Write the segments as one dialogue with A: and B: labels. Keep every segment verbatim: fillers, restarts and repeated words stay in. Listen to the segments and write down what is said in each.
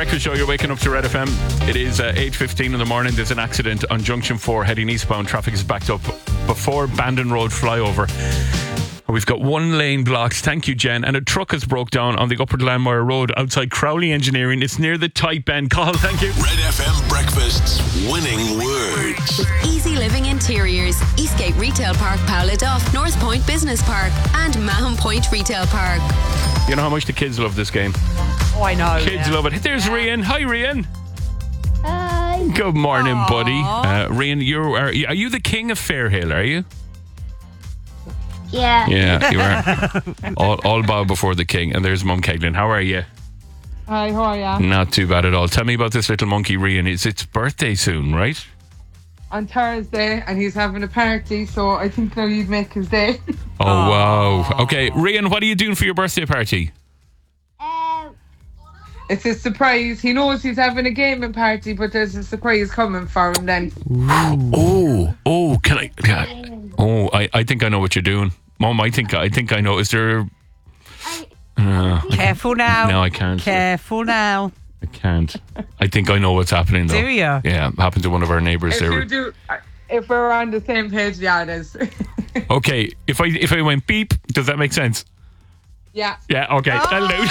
A: Breakfast Show, you're waking up to Red F M. It is uh, eight fifteen in the morning. There's an accident on Junction four heading eastbound. Traffic is backed up before Bandon Road flyover. We've got one lane blocked. Thank you, Jen. And a truck has broke down on the Upper Glanmire Road outside Crowley Engineering. It's near the tight bend. Call, thank you.
B: Red F M Breakfast's winning words.
C: With Easy Living Interiors, Eastgate Retail Park, Powladuff, North Point Business Park and Mahon Point Retail Park.
A: You know how much the kids love this game?
D: Oh, I know.
A: Kids
D: yeah.
A: love it. There's
D: yeah.
A: Rian. Hi, Rian.
E: Hi.
A: Good morning,
D: Aww.
A: buddy. Uh, Rian, you're, are, are you the king of Fairhill, are you?
E: Yeah.
A: Yeah, you are. all, all bow before the king. And there's Mum Caitlin. How are you?
F: Hi, how are ya?
A: Not too bad at all. Tell me about this little monkey, Rian. It's its birthday soon, right?
F: On Thursday, and he's having a party, so I think now you'd make his day.
A: Oh,
D: Aww.
A: wow. Okay, Rian, what are you doing for your birthday party?
E: Um,
F: It's a surprise. He knows he's having a gaming party, but there's a surprise coming for him then.
A: Oh, oh, can I? Yeah. Oh, I, I think I know what you're doing. Mum, I think I think I know. Is there... Uh,
D: Careful now.
A: No, I can't.
D: Careful now.
A: I can't. I think I know what's happening, though.
D: Do you?
A: Yeah, happened to one of our neighbours
F: If
A: there.
F: you do, if we're on the same page, yeah, it is.
A: Okay, if I if I went beep, does that make sense?
F: Yeah.
A: Yeah, okay. That'll do.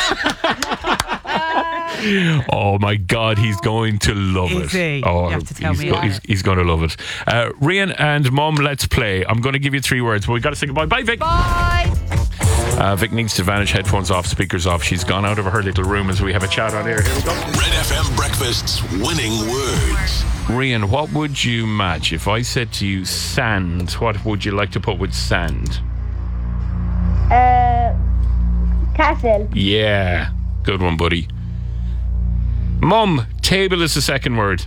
A: Oh my God, he's going to love
D: Is
A: it.
D: he?
A: Oh,
D: You have to tell
A: he's,
D: me
A: go-
D: about
A: he's,
D: it.
A: he's going to love it. Uh, Rian and Mum, let's play. I'm going to give you three words, but we got to say goodbye. Bye, Vic.
D: Bye.
A: Uh, Vic needs to vanish, headphones off, speakers off. She's gone out of her little room as we have a chat on air. Here we go.
B: Red F M Breakfast's winning words.
A: Rian, what would you match if I said to you sand? What would you like to put with sand?
E: uh, castle.
A: Yeah, good one, buddy. Mum, table is the second word.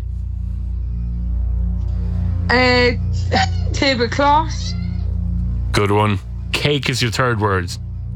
F: Uh, tablecloth.
A: Good one. Cake is your third word.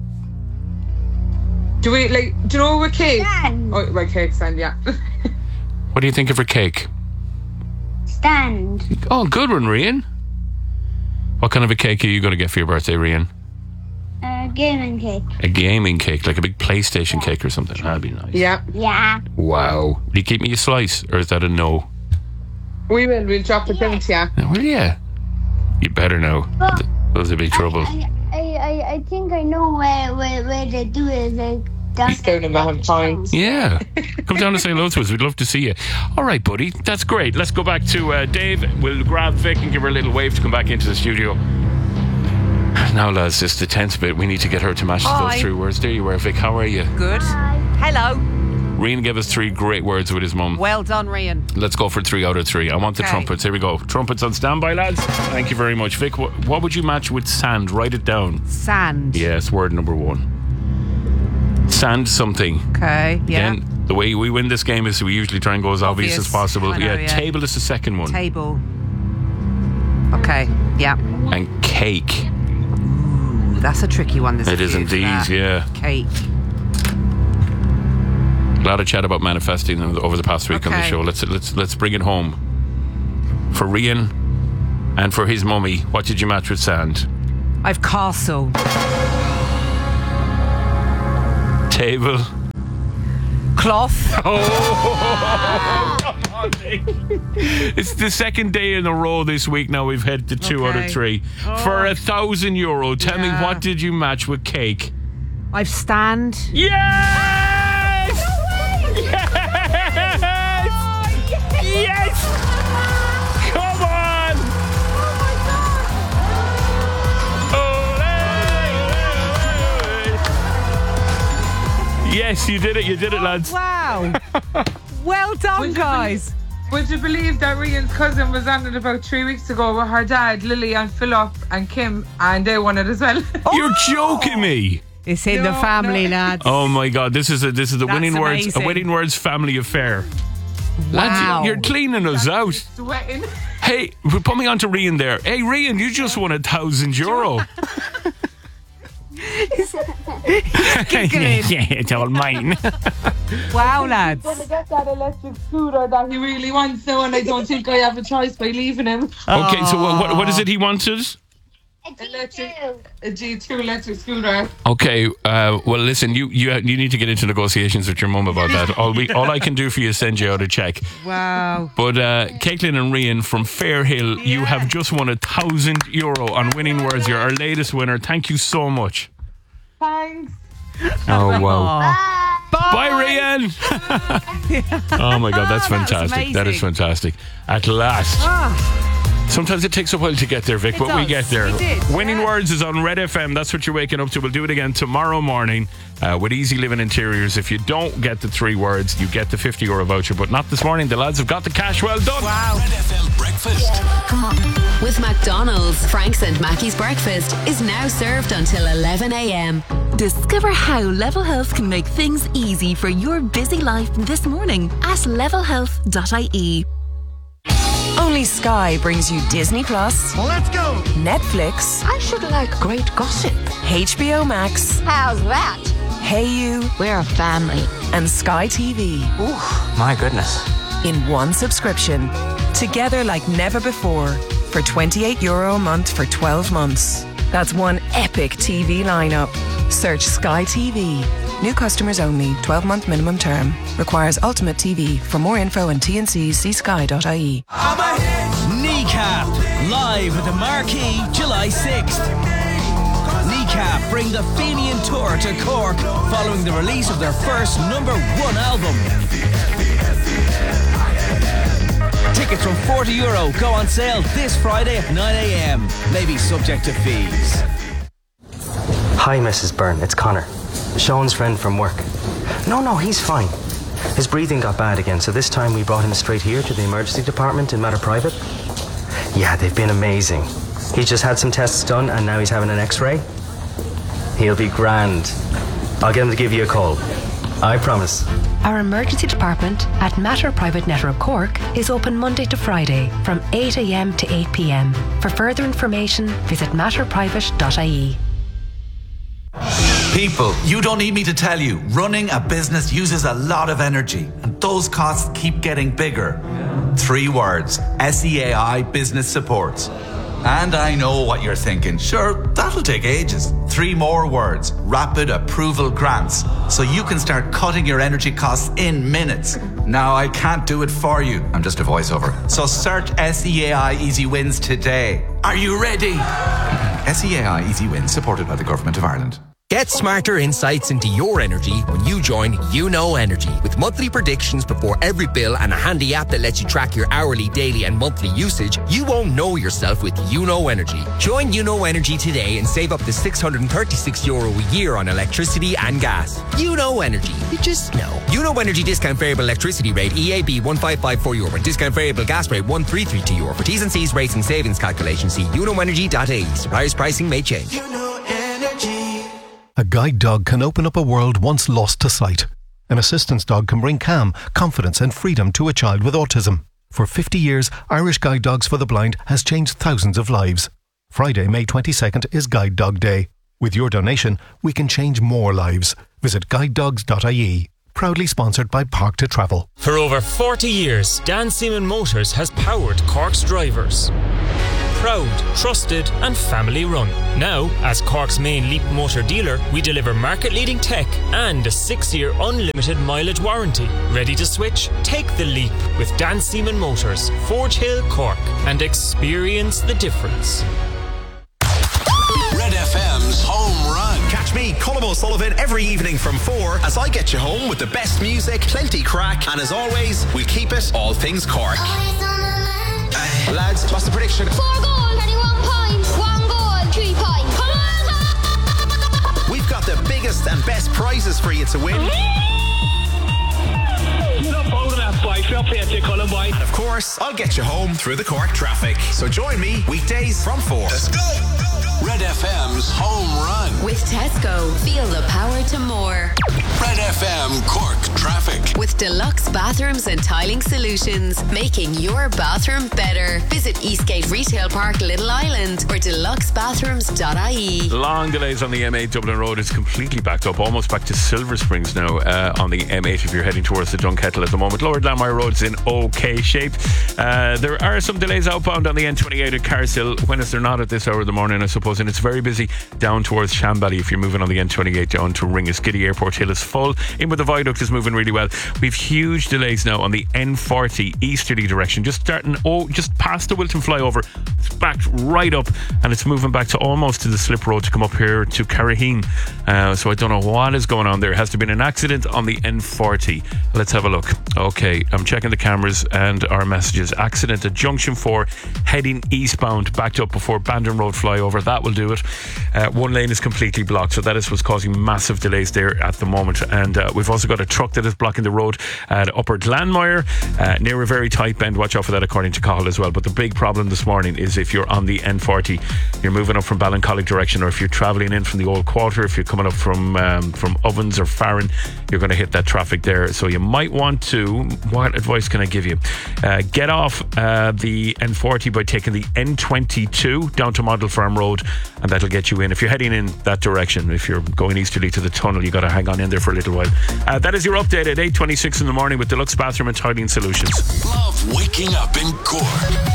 F: Do we, like, do you know what cake?
E: Stand.
F: Oh, right, cake stand, yeah.
A: What do you think of for cake?
E: Stand.
A: Oh, good one, Rian. What kind of a cake are you going to get for your birthday, Rian?
E: Uh, gaming cake.
A: A gaming cake, like a big PlayStation cake or something. That'd be nice.
F: Yeah.
E: Yeah.
A: Wow. Will you keep me a slice, or is that a no?
F: We will, we'll drop it down to you.
A: Will you? You better know.
E: Well,
A: Those would be trouble.
E: I, I, I, I think I know where, where, where they do it. Like, down
F: It's down in Mahon Point.
A: Yeah. Come down and say hello to us. We'd love to see you. All right, buddy. That's great. Let's go back to uh, Dave. We'll grab Vic and give her a little wave to come back into the studio. Now, lads, it's the tense bit. We need to get her to match
D: Hi.
A: those three words. There you are, Vic. How are you?
D: Good. Hello.
A: Rian gave us three great words with his mum.
D: Well done, Rian.
A: Let's go for three out of three. I want the
D: Okay.
A: trumpets. Here we go. Trumpets on standby, lads. Thank you very much. Vic, what, what would you match with sand? Write it down.
D: Sand.
A: Yes, word number one. Sand something.
D: Okay. Yeah.
A: Again, the way we win this game is we usually try and go as obvious,
D: Obvious.
A: as possible.
D: I know,
A: yeah,
D: yeah.
A: table is the second one.
D: Table. Okay. Yeah.
A: And cake.
D: Ooh, that's a tricky one. This
A: It is indeed, yeah.
D: Cake.
A: A lot of chat about manifesting over the past week on the
D: Okay.
A: show. Let's let's let's bring it home. For Rian and for his mummy, what did you match with sand?
D: I've castle.
A: Table.
D: Cloth.
A: Oh, come on, Nick. It's the second day in a row this week now we've had the two out of
D: Okay.
A: three. For a thousand euro, tell me,
D: Yeah.
A: what did you match with cake?
D: I've stand.
A: Yes! Yes! Yes! Come on! Ole! Yes, you did it, you did it, lads.
D: Wow. Well done,
F: Would you
D: guys.
F: Would you believe that Rian's cousin was on it about three weeks ago with her dad, Lily and Philip and Kim, and they won it as well.
A: You're joking me.
D: It's in the
F: No,
D: family,
F: no.
D: lads.
A: Oh my God! This is a this is the
D: That's
A: winning words, a
D: amazing.
A: winning words family affair.
D: Wow.
A: Lads, you're cleaning us out.
F: Sweating.
A: Hey, put me on to Rian there. Hey, Rian, you just won a thousand euro.
D: Giggling.
A: Yeah, it's all mine.
D: Wow, lads.
F: Gonna get that electric scooter that he really wants now, and I don't think I have a choice by leaving him.
A: Okay, so what, what, what is it he wanted?
E: A G
F: Electric.
E: two.
F: A G two electric screwdriver.
A: Okay, uh, well, listen, you, you you need to get into negotiations with your mum about that. All we all I can do for you is send you out a check.
D: Wow.
A: But uh, Caitlin and Rian from Fairhill, you
D: Yeah.
A: have just won a thousand euro on Winning Words. You're our latest winner. Thank you so much.
F: Thanks.
A: Oh wow!
D: Bye.
A: Bye, Rian. Oh my God, that's
D: That was
A: fantastic. That is
D: amazing.
A: fantastic. At last.
D: Ah,
A: Sometimes it takes a while to get there, Vic,
D: It
A: but we
D: does.
A: get there.
D: We did,
A: Winning
D: yeah.
A: Words is on Red F M. That's what you're waking up to. We'll do it again tomorrow morning uh, with Easy Living Interiors. If you don't get the three words, you get the fifty euro voucher, but not this morning. The lads have got the cash. Well done.
D: wow.
B: Red F M breakfast.
C: With McDonald's, Frank's and Mackey's breakfast is now served until eleven a.m.
G: Discover how Level Health can make things easy for your busy life this morning at level health dot I E.
H: Only Sky brings you Disney Plus. Let's go! Netflix.
I: I should like great gossip.
H: H B O Max.
I: How's that?
H: Hey You.
I: We're a family.
H: And Sky T V.
I: Ooh.
J: My goodness.
H: In one subscription. Together like never before. For twenty-eight euro a month for twelve months. That's one epic T V lineup. Search Sky T V. New customers only. twelve-month minimum term. Requires Ultimate T V. For more info and T N Cs, see sky dot I E.
K: Kneecap, live at the Marquee, July sixth. Kneecap bring the Fenian Tour to Cork following the release of their first number one album. Tickets from forty euro go on sale this Friday at nine a.m. Maybe subject to fees.
J: Hi, Missus Byrne. It's Connor. Sean's friend from work. No, no, he's fine. His breathing got bad again, so this time we brought him straight here to the emergency department in Matter Private. Yeah, they've been amazing. He just had some tests done and now he's having an x-ray. He'll be grand. I'll get him to give you a call. I promise.
L: Our emergency department at Matter Private Network Cork is open Monday to Friday from eight a.m. to eight p.m. For further information, visit matter private dot I E.
M: People, you don't need me to tell you, running a business uses a lot of energy and those costs keep getting bigger. Three words, S E A I Business Support. And I know what you're thinking, sure, that'll take ages. Three more words, Rapid Approval Grants, so you can start cutting your energy costs in minutes. Now, I can't do it for you, I'm just a voiceover. So search S E A I Easy Wins today. Are you ready? S E A I Easy Wins, supported by the Government of Ireland.
N: Get smarter insights into your energy when you join You Know Energy. With monthly predictions before every bill and a handy app that lets you track your hourly, daily and monthly usage, you won't know yourself with You Know Energy. Join You Know Energy today and save up to six hundred thirty-six euro a year on electricity and gas. You Know Energy. You just know. You Know Energy discount variable electricity rate E A B one five five four euro and discount variable gas rate one three three two euro. For T's and C's rates and savings calculation, see you know energy dot I E. Suppliers pricing may change.
O: You Know Energy. A guide dog can open up a world once lost to sight. An assistance dog can bring calm, confidence and freedom to a child with autism. For fifty years, Irish Guide Dogs for the Blind has changed thousands of lives. Friday, May twenty-second is Guide Dog Day. With your donation, we can change more lives. Visit guide dogs dot I E. Proudly sponsored by Park to Travel.
P: For over forty years, Dan Seaman Motors has powered Cork's drivers. Proud, trusted and family run. Now, as Cork's main Leap motor dealer, we deliver market-leading tech and a six-year unlimited mileage warranty. Ready to switch? Take the leap with Dan Seaman Motors, Forge Hill, Cork, and experience the difference.
B: Red F M's Home Run.
Q: Catch me, Colm O'Sullivan, every evening from four as I get you home with the best music, plenty crack, and as always, we'll keep it all things Cork. Uh, lads, what's the prediction?
E: Four goals, twenty-one points. One goal, three points. Come on!
Q: We've got the biggest and best prizes for you to win.
R: You're not bold enough, boy. Fair play to you, Colin, boy.
Q: And of course, I'll get you home through the Cork traffic. So join me weekdays from four.
B: Let's go! Red F M's Home Run.
C: With Tesco, feel the power to more.
B: Red F M Cork Traffic.
C: With deluxe bathrooms and tiling solutions, making your bathroom better. Visit Eastgate Retail Park, Little Island, or deluxe bathrooms dot I E.
A: Long delays on the M eight Dublin Road. It's completely backed up, almost back to Silver Springs now uh, on the M eight if you're heading towards the Dunkettle at the moment. Lower Glanmire Road's in okay shape. Uh, there are some delays outbound on the N twenty-eight at Carsill. When is there not at this hour of the morning, I suppose? depots, and it's very busy down towards Shanbally if you're moving on the N twenty-eight down to Ringaskiddy. Airport Hill is full. In with the viaduct is moving really well. We've huge delays now on the N forty easterly direction, just starting oh just past the Wilton flyover. It's backed right up, and it's moving back to almost to the slip road to come up here to Carraheen. Uh, so I don't know what is going on there. Has there been an accident on the N forty? Let's have a look. Okay, I'm checking the cameras and our messages. Accident at Junction four heading eastbound, backed up before Bandon Road flyover. That will do it. Uh, one lane is completely blocked, so that is what's causing massive delays there at the moment. And uh, we've also got a truck that is blocking the road at Upper Glanmire uh, near a very tight bend. Watch out for that according to Cahill as well. But the big problem this morning is if you're on the N forty, you're moving up from Ballincollig direction, or if you're travelling in from the Old Quarter, if you're coming up from um, from Ovens or Farron, you're going to hit that traffic there. So you might want to, what advice can I give you? Uh, get off uh, the N forty by taking the N twenty-two down to Model Farm Road, and that'll get you in. If you're heading in that direction, if you're going easterly to the tunnel, you got to hang on in there for a little while. Uh, that is your update at eight twenty-six in the morning with Deluxe Bathroom and Tiling Solutions.
B: Love waking up in Cork.